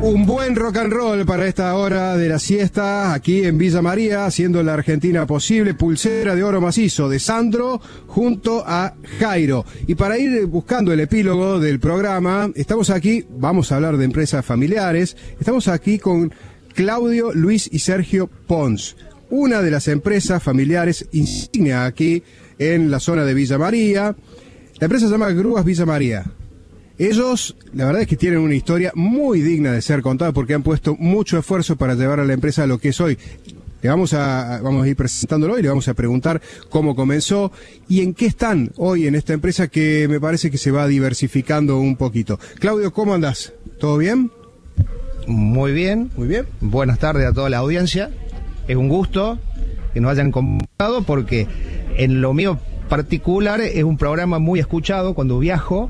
Un buen rock and roll para esta hora de la siesta aquí en Villa María, haciendo la Argentina posible. Pulsera de oro macizo de Sandro junto a Jairo. Y para ir buscando el epílogo del programa, estamos aquí, vamos a hablar de empresas familiares, estamos aquí con Claudio, Luis y Sergio Pons, una de las empresas familiares insignia aquí en la zona de Villa María. La empresa se llama Grúas Villa María. Ellos, la verdad es que tienen una historia muy digna de ser contada porque han puesto mucho esfuerzo para llevar a la empresa a lo que es hoy. Vamos a ir presentándolo y le vamos a preguntar cómo comenzó y en qué están hoy en esta empresa que me parece que se va diversificando un poquito. Claudio, ¿cómo andás? ¿Todo bien? Muy bien. Muy bien. Buenas tardes a toda la audiencia. Es un gusto que nos hayan convocado porque en lo mío particular es un programa muy escuchado cuando viajo.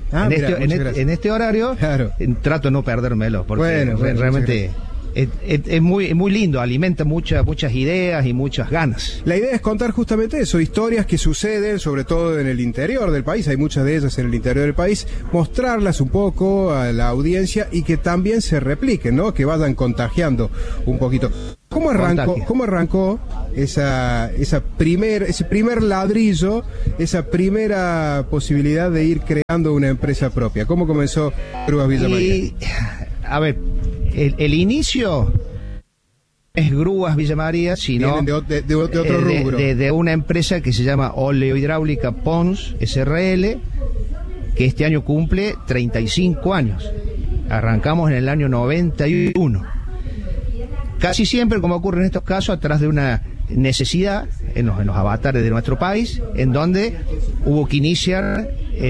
En este horario, claro. Trato de no perdérmelo porque realmente es muy lindo, alimenta muchas ideas y muchas ganas. La idea es contar justamente eso, historias que suceden sobre todo en el interior del país, hay muchas de ellas en el interior del país, mostrarlas un poco a la audiencia y que también se repliquen, ¿no? Que vayan contagiando un poquito. ¿Cómo arrancó ese primer ladrillo, esa primera posibilidad de ir creando una empresa propia? ¿Cómo comenzó Grúas Villa María? A ver, el inicio es Grúas Villa María, sino de otro rubro. De una empresa que se llama Oleohidráulica Pons SRL, que este año cumple 35 años. Arrancamos en el año 91. Casi siempre, como ocurre en estos casos, atrás de una necesidad en los avatares de nuestro país, en donde hubo que iniciar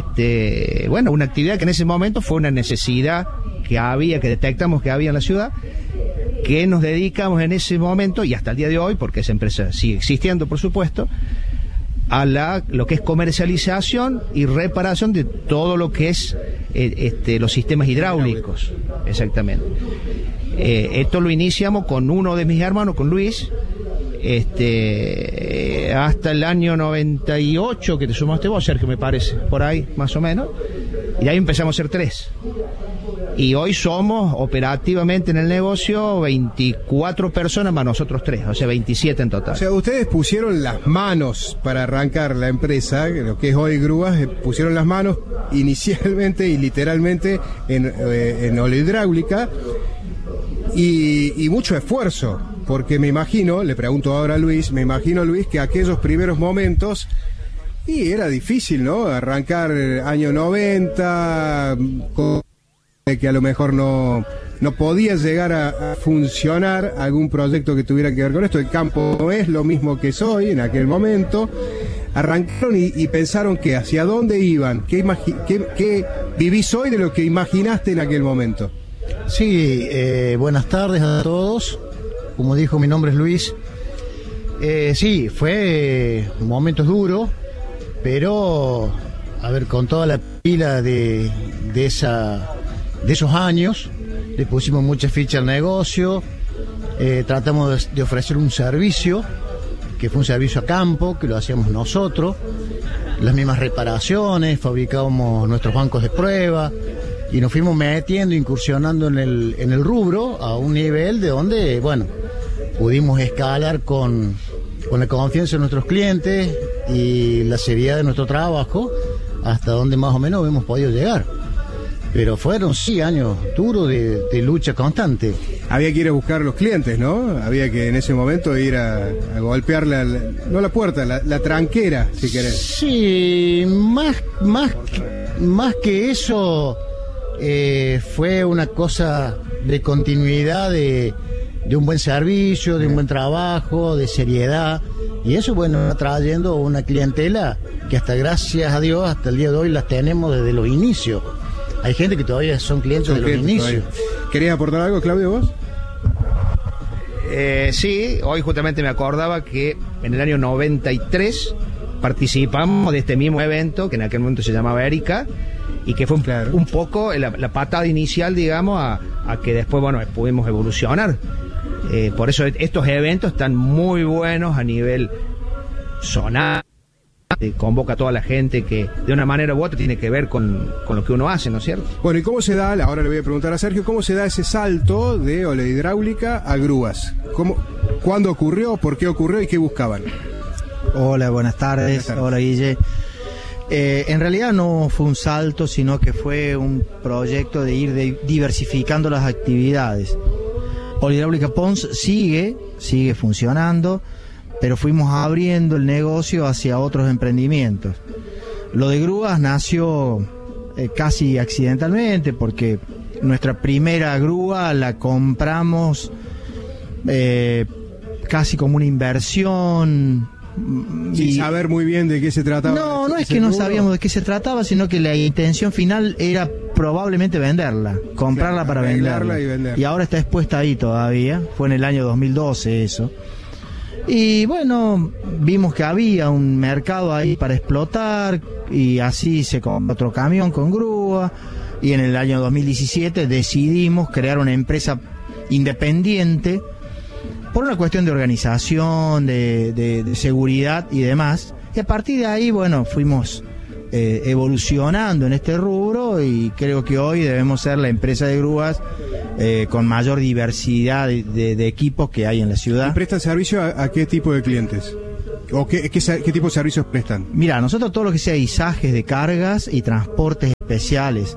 una actividad que en ese momento fue una necesidad que detectamos que había en la ciudad, que nos dedicamos en ese momento y hasta el día de hoy, porque esa empresa sigue existiendo, por supuesto, a lo que es comercialización y reparación de todo lo que es los sistemas hidráulicos. Exactamente. Esto lo iniciamos con uno de mis hermanos, con Luis, hasta el año 98, que te sumaste vos, Sergio, me parece, por ahí, más o menos, y ahí empezamos a ser 3. Y hoy somos operativamente en el negocio 24 personas más nosotros 3, o sea 27 en total. O sea, ustedes pusieron las manos para arrancar la empresa, lo que es hoy Grúas, pusieron las manos inicialmente y literalmente en oleohidráulica y mucho esfuerzo, porque me imagino, le pregunto ahora a Luis, Luis, que aquellos primeros momentos, y era difícil, ¿no? Arrancar año 90, que a lo mejor no podía llegar a funcionar algún proyecto que tuviera que ver con esto. El campo no es lo mismo que soy en aquel momento. Arrancaron y pensaron que hacia dónde iban, qué vivís hoy de lo que imaginaste en aquel momento. Sí, buenas tardes a todos. Como dijo, mi nombre es Luis. Sí, fue momentos duros, pero a ver, con toda la pila de esos años, le pusimos mucha ficha al negocio, tratamos de ofrecer un servicio, que fue un servicio a campo, que lo hacíamos nosotros, las mismas reparaciones, fabricábamos nuestros bancos de prueba, y nos fuimos metiendo, incursionando en el rubro, a un nivel de donde, bueno, pudimos escalar con la confianza de nuestros clientes y la seriedad de nuestro trabajo, hasta donde más o menos hemos podido llegar. Pero fueron, sí, años duros de lucha constante. Había que ir a buscar los clientes, ¿no? Había que en ese momento ir a golpear no la puerta, la tranquera, si querés. Sí, más que eso, fue una cosa de continuidad, de un buen servicio, de un buen trabajo, de seriedad. Y eso, bueno, va trayendo una clientela que hasta, gracias a Dios, hasta el día de hoy las tenemos desde los inicios. Hay gente que todavía son clientes de los inicios. ¿Querías aportar algo, Claudio, vos? Sí, hoy justamente me acordaba que en el año 93 participamos de este mismo evento, que en aquel momento se llamaba Erika, y que fue un poco la patada inicial, digamos, a que después, bueno, pudimos evolucionar. Por eso estos eventos están muy buenos a nivel zonal, convoca a toda la gente que de una manera u otra tiene que ver con lo que uno hace, ¿no es cierto? Bueno, ¿y cómo se da, ahora le voy a preguntar a Sergio, cómo se da ese salto de Olehidráulica a grúas? ¿Cuándo ocurrió, por qué ocurrió y qué buscaban? Hola, buenas tardes. Hola, Guille. En realidad no fue un salto, sino que fue un proyecto de ir diversificando las actividades. Olehidráulica Pons sigue funcionando, pero fuimos abriendo el negocio hacia otros emprendimientos. Lo de grúas nació casi accidentalmente, porque nuestra primera grúa la compramos casi como una inversión. Sin saber muy bien de qué se trataba. No es que no sabíamos de qué se trataba, sino que la intención final era probablemente venderla, comprarla, claro, para venderla. Y ahora está expuesta ahí todavía. Fue en el año 2012 eso. Y bueno, vimos que había un mercado ahí para explotar, y así se compró otro camión con grúa, y en el año 2017 decidimos crear una empresa independiente por una cuestión de organización, de seguridad y demás. Y a partir de ahí, bueno, fuimos evolucionando en este rubro, y creo que hoy debemos ser la empresa de grúas con mayor diversidad de equipos que hay en la ciudad. ¿Y prestan servicio a qué tipo de clientes? ¿O qué tipo de servicios prestan? Mira, nosotros todo lo que sea izajes de cargas y transportes especiales,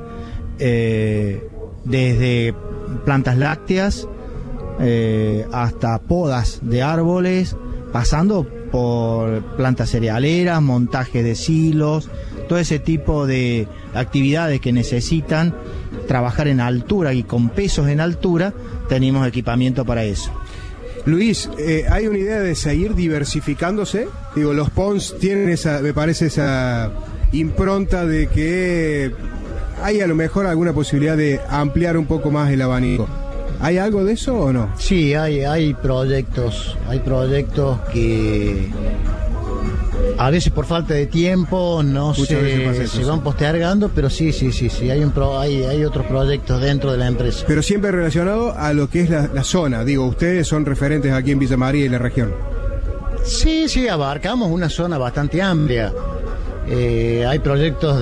desde plantas lácteas, hasta podas de árboles, pasando por plantas cerealeras, montaje de silos, todo ese tipo de actividades que necesitan trabajar en altura y con pesos en altura, tenemos equipamiento para eso. Luis, ¿hay una idea de seguir diversificándose? Digo, los Pons tienen me parece esa impronta de que hay a lo mejor alguna posibilidad de ampliar un poco más el abanico. ¿Hay algo de eso o no? Sí, hay proyectos que a veces por falta de tiempo se van postergando, pero sí, hay otros proyectos dentro de la empresa. Pero siempre relacionado a lo que es la zona. Digo, ustedes son referentes aquí en Villa María y la región. Sí, abarcamos una zona bastante amplia. Hay proyectos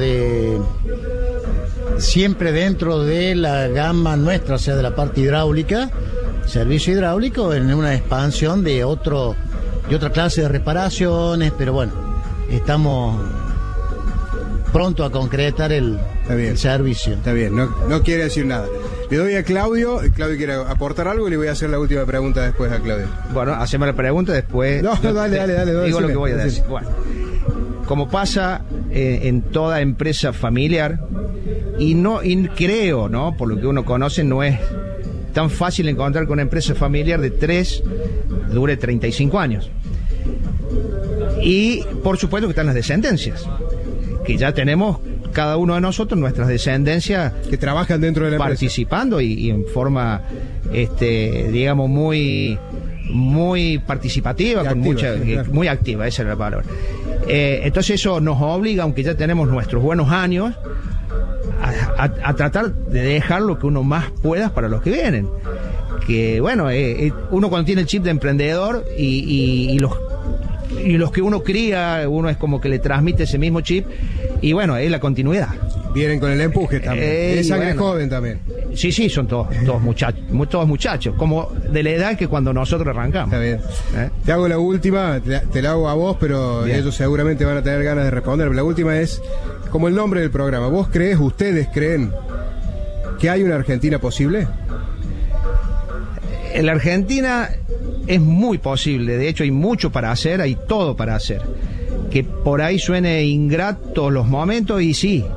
siempre dentro de la gama nuestra, o sea, de la parte hidráulica, servicio hidráulico, en una expansión de otra clase de reparaciones, pero bueno, estamos pronto a concretar el servicio. Está bien, no quiere decir nada. Le doy a Claudio. Claudio quiere aportar algo y le voy a hacer la última pregunta después a Claudio. Bueno, haceme la pregunta después. No, dale. Digo lo que voy a decir. Bueno, como pasa en toda empresa familiar, y creo, ¿no? Por lo que uno conoce, no es tan fácil encontrar que una empresa familiar de 3 dure 35 años. Y por supuesto que están las descendencias, que ya tenemos cada uno de nosotros nuestras descendencias que trabajan dentro de la empresa, participando y en forma digamos muy participativa, con muy activa, esa es la palabra. Entonces eso nos obliga, aunque ya tenemos nuestros buenos años, a tratar de dejar lo que uno más pueda para los que vienen. Que bueno, uno cuando tiene el chip de emprendedor y los que uno cría, uno es como que le transmite ese mismo chip, y bueno, es la continuidad. Vienen con el empuje también. Es sangre joven también. Sí, son todos muchachos, como de la edad que cuando nosotros arrancamos. Está bien. Te hago la última, te la hago a vos, pero bien, ellos seguramente van a tener ganas de responder. La última es como el nombre del programa. ¿Ustedes creen que hay una Argentina posible? En la Argentina es muy posible, de hecho hay mucho para hacer, hay todo para hacer. Que por ahí suene ingrato los momentos, y sí,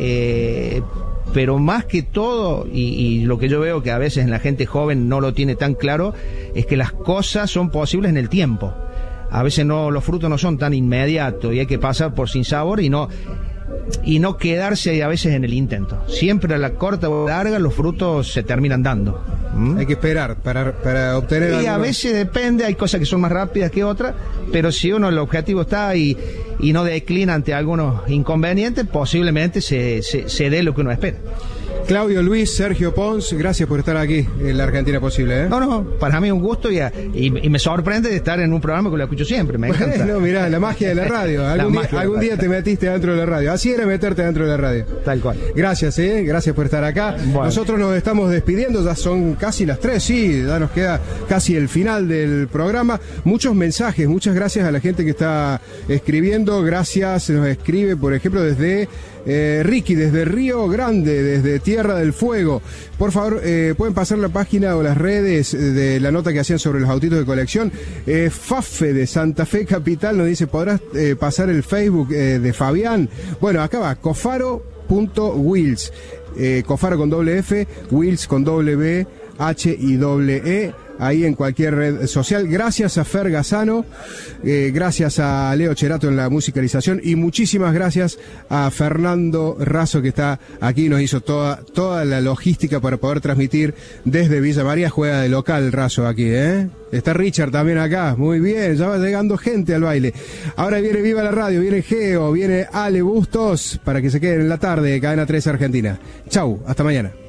pero más que todo, y lo que yo veo que a veces en la gente joven no lo tiene tan claro, es que las cosas son posibles en el tiempo. A veces los frutos no son tan inmediatos y hay que pasar por sinsabor y no quedarse a veces en el intento. Siempre a la corta o larga los frutos se terminan dando. Hay que esperar para obtener. Y a veces depende, hay cosas que son más rápidas que otras, pero si el objetivo está y no declina ante algunos inconvenientes, posiblemente se dé lo que uno espera. Claudio, Luis, Sergio Pons, gracias por estar aquí en La Argentina Posible, ¿eh? No, para mí es un gusto y me sorprende de estar en un programa que lo escucho siempre, me encanta. No, mirá, la magia de la radio. Algún día te metiste dentro de la radio. Así era meterte dentro de la radio. Tal cual. Gracias, gracias por estar acá. Bueno. Nosotros nos estamos despidiendo, ya son casi las 3, sí, ya nos queda casi el final del programa. Muchos mensajes, muchas gracias a la gente que está escribiendo. Gracias, nos escribe, por ejemplo, desde Ricky, desde Río Grande, desde Tierra del Fuego. Por favor, pueden pasar la página o las redes de la nota que hacían sobre los autitos de colección. Fafe de Santa Fe Capital nos dice, ¿podrás pasar el Facebook de Fabián? Bueno, acá va, cofaro.wheels. Cofaro con doble F, Wheels con doble W-H-I-E. Ahí en cualquier red social. Gracias a Fer Gazzano, gracias a Leo Cherato en la musicalización y muchísimas gracias a Fernando Razo que está aquí y nos hizo toda la logística para poder transmitir desde Villa María. Juega de local Razo aquí, ¿eh? Está Richard también acá, muy bien, ya va llegando gente al baile. Ahora viene Viva la Radio, viene Geo, viene Ale Bustos para que se queden en la tarde de Cadena 3 Argentina. Chau, hasta mañana.